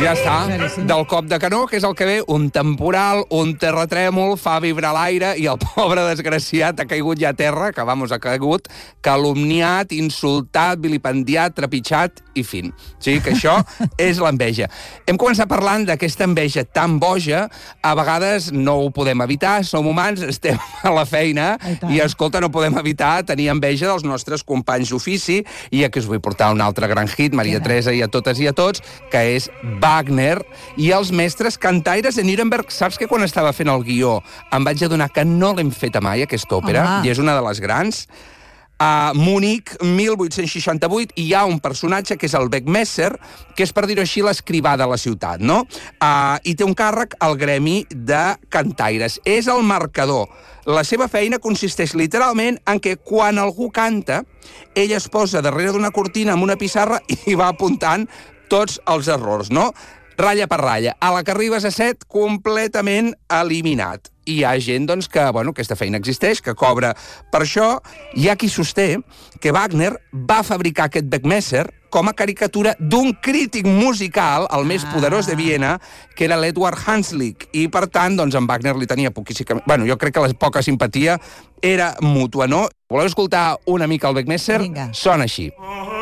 Ja està. Del cop de canó, que és el que ve, un temporal, un terratrèmol, fa vibrar l'aire i el pobre desgraciat ha caigut ja a terra, que vamos, ha caigut calumniat, insultat, vilipendiat, trepitjat i fin. O sigui que això és l'enveja. Hem començat parlant d'aquesta enveja tan boja, a vegades no ho podem evitar, som humans, estem a la feina i, escolta, no podem evitar tenir enveja dels nostres companys d'ofici i aquí us vull portar un altre gran hit, Maria Teresa i a totes i a tots, que és Wagner i els mestres cantaires de Nuremberg. Saps que quan estava fent el guió em vaig adonar que no l'hem feta mai, aquesta òpera, i és una de les grans. A Múnich, 1868, hi ha un personatge que és el Beckmesser, que és, per dir-ho així, l'escrivà de la ciutat, no? I té un càrrec al gremi de cantaires. És el marcador. La seva feina consisteix literalment en que quan algú canta, ell es posa darrere d'una cortina amb una pissarra i va apuntant tots els errors, no? Ratlla per ratlla. A la que arribes a 7, completament eliminat. I hi ha gent, doncs, que, bueno, aquesta feina existeix, que cobra per això. Hi ha qui sosté que Wagner va fabricar aquest Beckmesser com a caricatura d'un crític musical, el més poderós de Viena, que era l'Edward Hanslick. I, per tant, doncs, en Wagner li tenia poquíssim... Bueno, jo crec que la poca simpatia era mútua, no? Voleu escoltar una mica el Beckmesser? Vinga. Sona així.